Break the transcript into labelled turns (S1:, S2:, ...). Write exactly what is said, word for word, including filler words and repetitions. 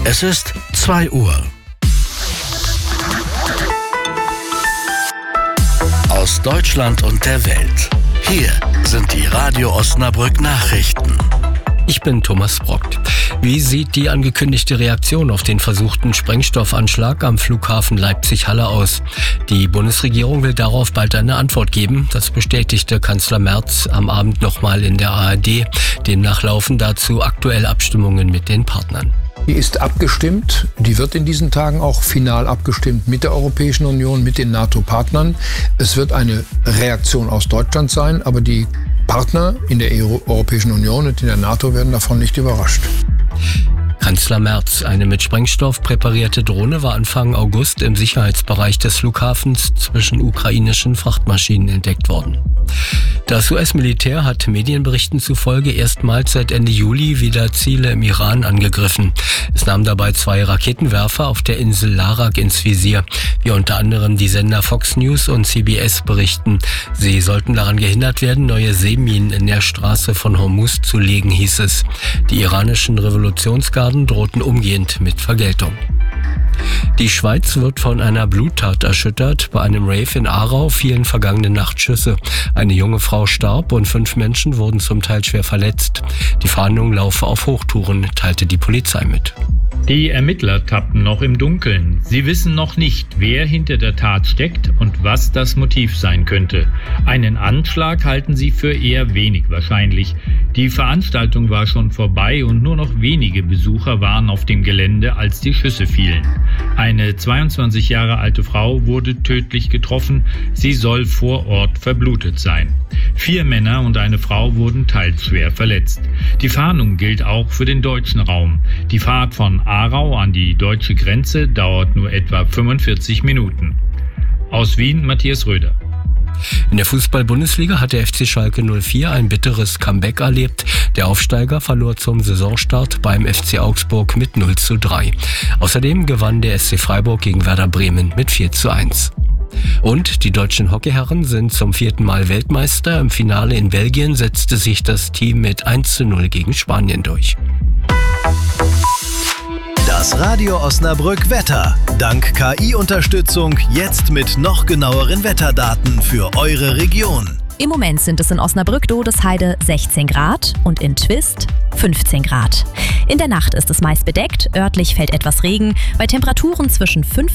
S1: Es ist zwei Uhr. Aus Deutschland und der Welt. Hier sind die Radio Osnabrück Nachrichten.
S2: Ich bin Thomas Brockt. Wie sieht die angekündigte Reaktion auf den versuchten Sprengstoffanschlag am Flughafen Leipzig-Halle aus? Die Bundesregierung will darauf bald eine Antwort geben. Das bestätigte Kanzler Merz am Abend nochmal in der A R D. Demnach laufen dazu aktuell Abstimmungen mit den Partnern.
S3: Die ist abgestimmt, die wird in diesen Tagen auch final abgestimmt mit der Europäischen Union, mit den NATO-Partnern. Es wird eine Reaktion aus Deutschland sein, aber die Partner in der Europäischen Union und in der NATO werden davon nicht überrascht.
S2: Kanzler Merz. Eine mit Sprengstoff präparierte Drohne war Anfang August im Sicherheitsbereich des Flughafens zwischen ukrainischen Frachtmaschinen entdeckt worden. Das U S-Militär hat Medienberichten zufolge erstmals seit Ende Juli wieder Ziele im Iran angegriffen. Es nahm dabei zwei Raketenwerfer auf der Insel Larak ins Visier, wie unter anderem die Sender Fox News und C B S berichten. Sie sollten daran gehindert werden, neue Seeminen in der Straße von Hormuz zu legen, hieß es. Die iranischen Revolutionsgarden drohten umgehend mit Vergeltung. Die Schweiz wird von einer Bluttat erschüttert. Bei einem Rave in Aarau fielen vergangene Nacht Schüsse. Eine junge Frau starb und fünf Menschen wurden zum Teil schwer verletzt. Die Fahndung laufe auf Hochtouren, teilte die Polizei mit.
S4: Die Ermittler tappen noch im Dunkeln. Sie wissen noch nicht, wer hinter der Tat steckt und was das Motiv sein könnte. Einen Anschlag halten sie für eher wenig wahrscheinlich. Die Veranstaltung war schon vorbei und nur noch wenige Besucher waren auf dem Gelände, als die Schüsse fielen. Eine zweiundzwanzig Jahre alte Frau wurde tödlich getroffen. Sie soll vor Ort verblutet sein. Vier Männer und eine Frau wurden teils schwer verletzt. Die Fahndung gilt auch für den deutschen Raum. Die Fahrt von Aarau an die deutsche Grenze dauert nur etwa fünfundvierzig Minuten. Aus Wien Matthias Röder.
S2: In der Fußball-Bundesliga hat der F C Schalke null vier ein bitteres Comeback erlebt. Der Aufsteiger verlor zum Saisonstart beim F C Augsburg mit null zu drei. Außerdem gewann der S C Freiburg gegen Werder Bremen mit vier zu eins. Und die deutschen Hockeyherren sind zum vierten Mal Weltmeister. Im Finale in Belgien setzte sich das Team mit eins zu null gegen Spanien durch.
S5: Das Radio Osnabrück Wetter. Dank K I-Unterstützung jetzt mit noch genaueren Wetterdaten für eure Region.
S6: Im Moment sind es in Osnabrück-Dodesheide sechzehn Grad und in Twist fünfzehn Grad. In der Nacht ist es meist bedeckt, örtlich fällt etwas Regen, bei Temperaturen zwischen fünf